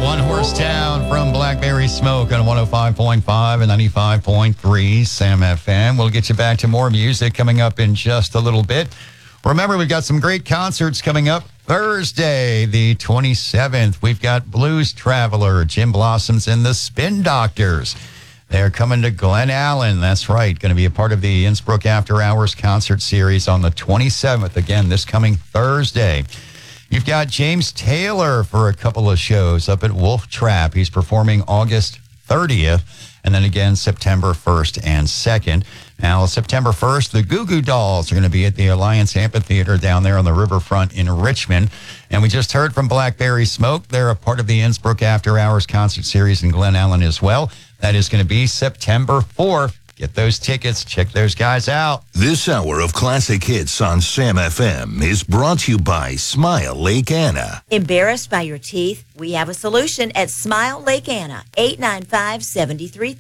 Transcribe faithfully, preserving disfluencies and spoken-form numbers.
One Horse Town from Blackberry Smoke on one oh five point five and ninety-five point three Sam F M. We'll get you back to more music coming up in just a little bit. Remember, we've got some great concerts coming up. Thursday, the twenty-seventh, we've got Blues Traveler, Jim Blossoms, and the Spin Doctors. They're coming to Glen Allen. That's right. Going to be a part of the Innsbruck After Hours concert series on the twenty-seventh. Again, this coming Thursday. You've got James Taylor for a couple of shows up at Wolf Trap. He's performing August thirtieth and then again September first and second. Now, September first, the Goo Goo Dolls are going to be at the Alliance Amphitheater down there on the riverfront in Richmond. And we just heard from Blackberry Smoke. They're a part of the Innsbruck After Hours concert series in Glen Allen as well. That is going to be September fourth. Get those tickets. Check those guys out. This hour of classic hits on Sam F M is brought to you by Smile Lake Anna. Embarrassed by your teeth? We have a solution at Smile Lake Anna, eight nine five, seven three